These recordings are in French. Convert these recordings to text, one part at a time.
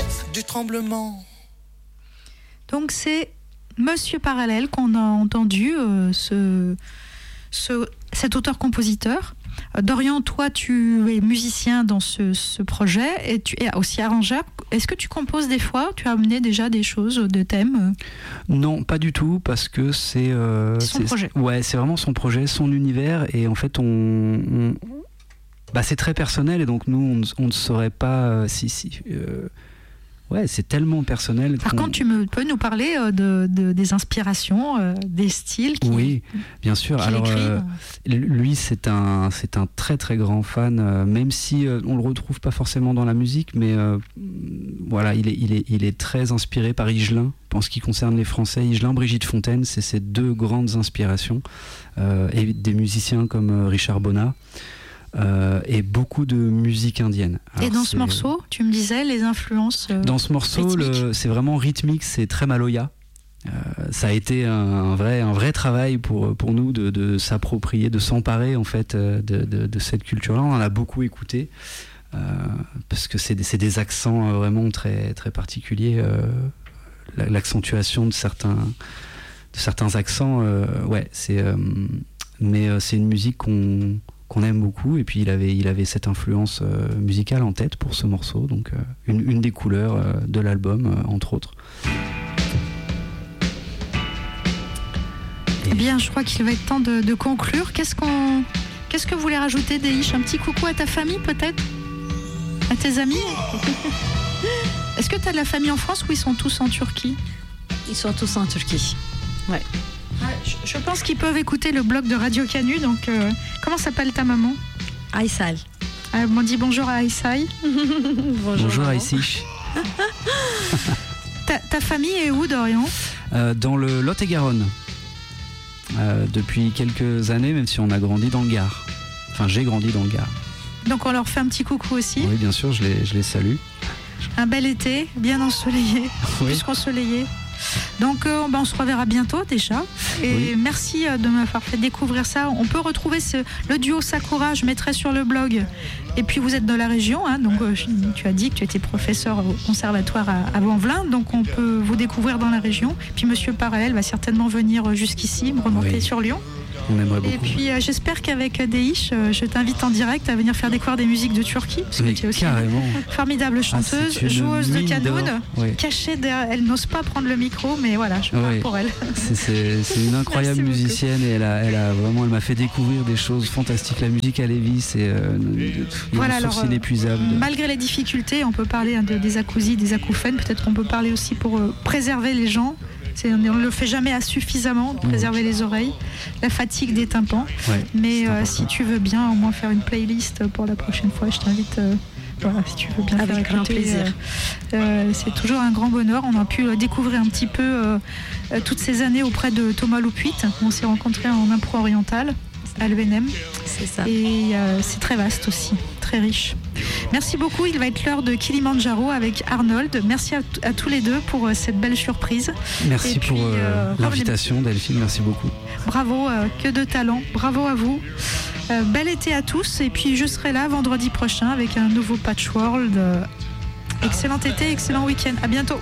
du tremblement. Donc c'est Monsieur Parallèle qu'on a entendu, cet auteur-compositeur. Dorian, toi, tu es musicien dans ce projet et tu es aussi arrangeur. Est-ce que tu composes des fois ? Tu as amené déjà des choses, des thèmes ? Non, pas du tout, parce que c'est son projet. Ouais, c'est vraiment son projet, son univers, et en fait, c'est très personnel, et donc nous, on ne saurait pas ouais, c'est tellement personnel. Par contre, tu peux nous parler des inspirations, des styles Oui, bien sûr. Alors, lui, c'est un très très grand fan, même si on le retrouve pas forcément dans la musique, mais voilà, il est très inspiré par Higelin. En ce qui concerne les Français, Higelin, Brigitte Fontaine, c'est ses deux grandes inspirations, et des musiciens comme Richard Bonnat. Et beaucoup de musique indienne. Alors, et dans ce morceau, tu me disais les influences dans ce morceau, c'est vraiment rythmique, c'est très maloya. Ça a été un vrai travail pour nous de s'approprier, de s'emparer en fait de cette culture-là. On en a beaucoup écouté parce que c'est des accents vraiment très très particuliers. L'accentuation de certains accents, ouais, mais c'est une musique qu'on aime beaucoup, et puis il avait cette influence musicale en tête pour ce morceau, donc une des couleurs de l'album, entre autres. Eh bien, je crois qu'il va être temps de conclure. Qu'est-ce que vous voulez rajouter, Deish ? Un petit coucou à ta famille, peut-être ? À tes amis ? Est-ce que tu as de la famille en France ou ils sont tous en Turquie ? Ils sont tous en Turquie, ouais. Je pense qu'ils peuvent écouter le blog de Radio Canu. Donc, comment s'appelle ta maman ? Aïssal. On dit bonjour à Aïssaï. Bonjour Aïssiche. Ta famille est où, Dorian ? Dans le Lot-et-Garonne. Depuis quelques années, même si on a grandi dans le Gard. Enfin, j'ai grandi dans le Gard. Donc, on leur fait un petit coucou aussi. Oui, bien sûr, je les salue. Un bel été, bien ensoleillé, plus qu'ensoleillé. Donc on se reverra bientôt déjà, et merci de m'avoir fait découvrir ça. On peut retrouver le duo Sakura, je mettrai sur le blog. Et puis vous êtes de la région, hein, donc tu as dit que tu étais professeur au conservatoire à Vanvelin, donc on peut vous découvrir dans la région. Puis Monsieur Parallèle va certainement venir jusqu'ici, me remonter sur Lyon. On aimerait beaucoup. Et puis j'espère qu'avec Deish, je t'invite en direct à venir faire découvrir des musiques de Turquie, parce que tu es aussi carrément une formidable chanteuse, joueuse de canoun, cachée derrière. Elle n'ose pas prendre le micro, mais voilà, je parle pour elle. C'est une incroyable musicienne, et elle m'a fait découvrir des choses fantastiques. La musique à Lévis, c'est une source inépuisable. Malgré les difficultés, on peut parler des acousies, des acouphènes. Peut-être qu'on peut parler aussi pour préserver les gens. On ne le fait jamais suffisamment, de préserver les oreilles, la fatigue des tympans. Mais si tu veux bien au moins faire une playlist pour la prochaine fois, je t'invite. Si tu veux bien avec grand plaisir. C'est toujours un grand bonheur. On a pu découvrir un petit peu toutes ces années auprès de Thomas Loupuit. On s'est rencontrés en impro oriental à l'ENM. C'est ça. Et c'est très vaste aussi, très riche. Merci beaucoup. Il va être l'heure de Kilimandjaro avec Arnold. Merci à tous les deux pour cette belle surprise. Merci pour l'invitation, Delphine. Merci beaucoup. Bravo, que de talent. Bravo à vous. Bel été à tous. Et puis je serai là vendredi prochain avec un nouveau Patchworld. Excellent été, excellent week-end. À bientôt.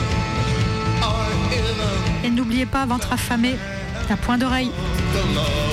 Et n'oubliez pas, ventre affamé, t'as point d'oreille.